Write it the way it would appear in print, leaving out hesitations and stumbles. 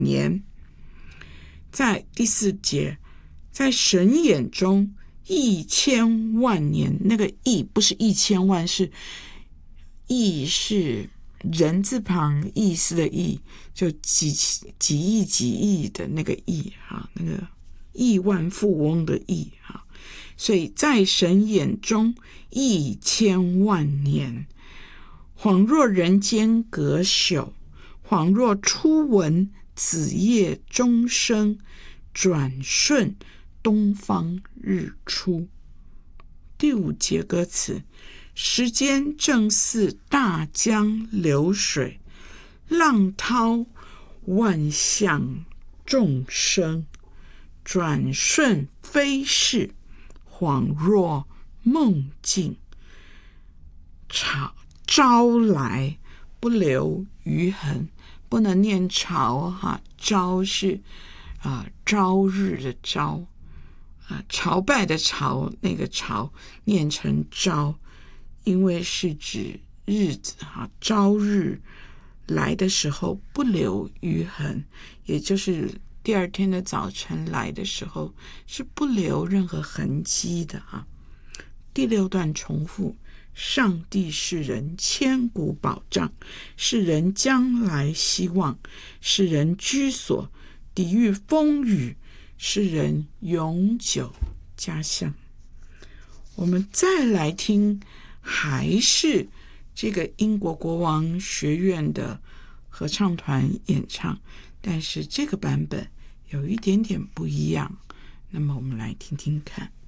年。在第4节，在神眼中1000万年，那个亿不是1000万，是亿是人字旁意思的亿，就几亿的那个亿，那个亿万富翁的亿。所以在神眼中1000万年，恍若人间隔朽，恍若初闻子夜钟声，转瞬东方日出。第5节歌词，时间正似大江流水，浪涛万象众生，转瞬飞逝，恍若梦境，朝来不留余痕。不能念朝朝是朝日的朝，朝拜的朝，那个朝念成朝，因为是指日子朝日来的时候不留余痕，也就是第2天的早晨来的时候是不留任何痕迹的。第6段重复，上帝是人千古保障，是人将来希望，是人居所，抵御风雨，是人永久家乡。我们再来听，还是这个英国国王学院的合唱团演唱，但是这个版本有一点点不一样，那么我们来听听看。